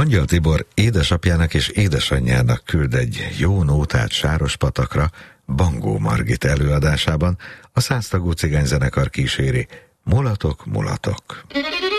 Angyal Tibor édesapjának és édesanyjának küld egy jó nótát Sárospatakra, Bangó Margit előadásában a 100 tagú cigányzenekar kíséri. Mulatok, mulatok.